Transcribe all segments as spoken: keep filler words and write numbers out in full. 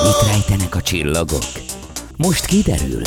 Mit rejtenek a csillagok? Most kiderül.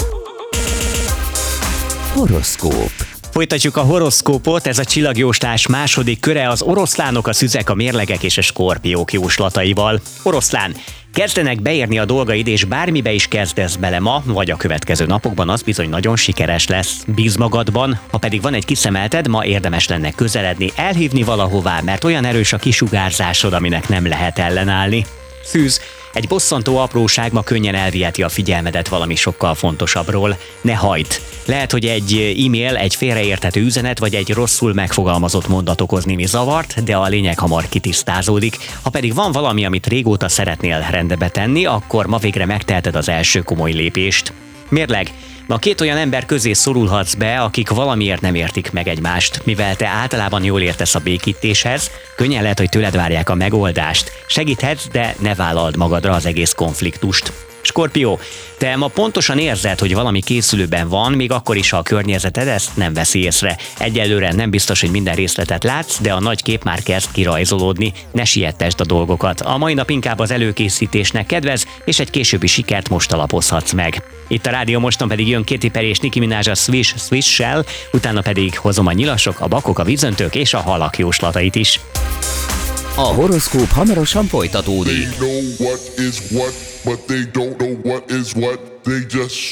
Horoszkóp. Folytatjuk a horoszkópot, ez a csillagjóslás második köre, az oroszlánok, a szüzek, a mérlegek és a skorpiók jóslataival. Oroszlán, kezdenek beérni a dolgaid, és bármibe is kezdesz bele ma, vagy a következő napokban, az bizony nagyon sikeres lesz. Bíz magadban, ha pedig van egy kiszemelted, ma érdemes lenne közeledni, elhívni valahová, mert olyan erős a kisugárzásod, aminek nem lehet ellenállni. Szűz, egy bosszantó apróság ma könnyen elviheti a figyelmedet valami sokkal fontosabbról. Ne hagyd! Lehet, hogy egy e-mail, egy félreérthető üzenet vagy egy rosszul megfogalmazott mondat okoz némi zavart, de a lényeg hamar kitisztázódik. Ha pedig van valami, amit régóta szeretnél rendbe tenni, akkor ma végre megteheted az első komoly lépést. Mérleg, ma két olyan ember közé szorulhatsz be, akik valamiért nem értik meg egymást. Mivel te általában jól értesz a békítéshez, könnyen lehet, hogy tőled várják a megoldást. Segíthetsz, de ne vállald magadra az egész konfliktust. Skorpió, te ma pontosan érzed, hogy valami készülőben van, még akkor is, ha a környezeted ezt nem veszi észre. Egyelőre nem biztos, hogy minden részletet látsz, de a nagy kép már kezd kirajzolódni. Ne siettesd a dolgokat. A mai nap inkább az előkészítésnek kedvez, és egy későbbi sikert most alapozhatsz meg. Itt a Rádió Moston pedig jön Katy Perry és Nicki Minaj a Swish Swish-sel, utána pedig hozom a nyilasok, a bakok, a vízöntők és a halak jóslatait is. A horoszkóp hamarosan folytatódik. They know what is what, but they don't know what is what. They just